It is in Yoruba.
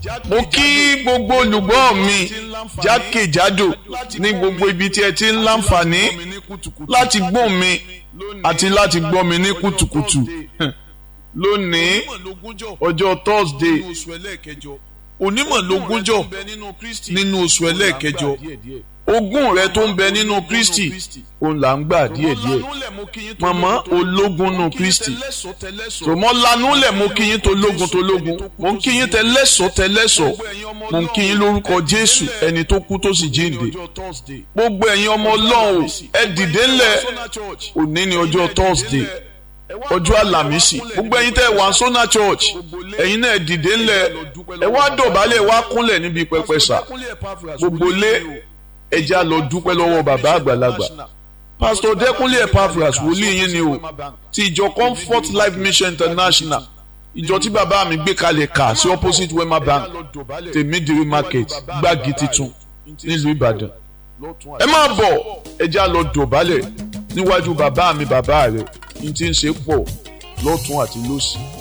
mo kí gbogbo olùgbọ́ mi jákèjádò ní gbogbo ibi tí ẹ ti ń láǹfààní láti gbọ́ mi àti láti gbọ́ mi ní kùtùkùtù lónìí ọjọ́ Thursday onímọ̀lógúnjọ́ nínú oṣù ẹlẹ́ẹ̀kẹjọ ogún rẹ tó ń bẹ nínú Kristi òun là ń gbà díẹ̀díẹ̀ màmá ológun nù Kristi tòmọ́ lanúlẹ̀ mo kí yín tológun mo ń kí yín tẹlẹ́sọ̀ mo ń kí yín lórúkọ Jésù ẹni tó kú tó sì jíǹde gbogbo ẹ̀yin ọmọ Ọlọ́run ẹ dìde ńlẹ̀ òní ni ọjọ́ Thursday ọjọ́ Àlàmísì gbogbo ẹ̀yin tẹ́ wà Sona Church ẹ̀yin náà dìde ńlẹ̀ ẹ wá dọ̀bálẹ̀ wá kúnlẹ̀ níbi pẹpẹ sà gbogbo lé ẹja lọ dúpẹ́ lọ́wọ́ bàbá àgbàlagbà Pastor Dẹ́kúnlé Epaphras wòlíì yín ni o ti ìjọ Comfort Life Mission International ìjọ tí bàbá mi gbé kalẹ̀ kà sí opposite Wema Bank Tèmídìrí Market Gbági Titun nílùú Ìbàdàn ẹ máa bọ̀ ẹja lọ dọ̀bálẹ̀ níwájú bàbá mi bàbá rẹ̀ ní ti ń ṣe pọ̀ lọ́tún àti lósì.